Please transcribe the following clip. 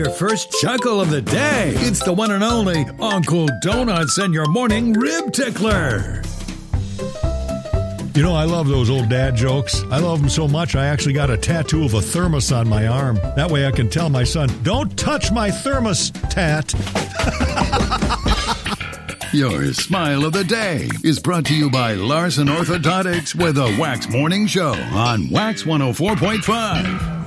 Your first chuckle of the day. It's the one and only Uncle Donuts and your morning rib tickler. You know, I love those old dad jokes. I love them so much, I actually got a tattoo of a thermos on my arm. That way I can tell my son, don't touch my thermostat. Your smile of the day is brought to you by Larson Orthodontics with a Wax Morning Show on Wax 104.5.